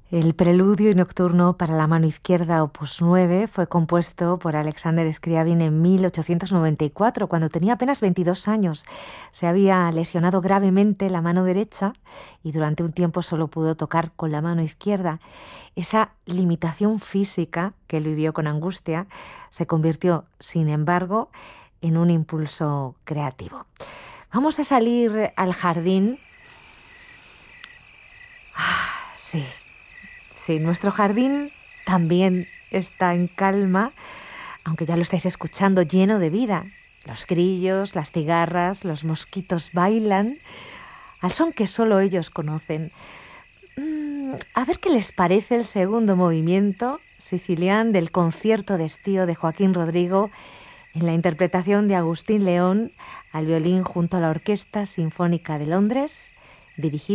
El preludio y nocturno para la mano izquierda, opus 9, fue compuesto por Alexander Scriabin en 1894, cuando tenía apenas 22 años. Se había lesionado gravemente la mano derecha y durante un tiempo solo pudo tocar con la mano izquierda. Esa limitación física que él vivió con angustia se convirtió, sin embargo, en un impulso creativo. Vamos a salir al jardín. Sí. Sí, nuestro jardín también está en calma, aunque ya lo estáis escuchando, lleno de vida. Los grillos, las cigarras, los mosquitos bailan al son que solo ellos conocen. A ver qué les parece el segundo movimiento siciliano del concierto de estío de Joaquín Rodrigo en la interpretación de Agustín León al violín junto a la Orquesta Sinfónica de Londres, dirigida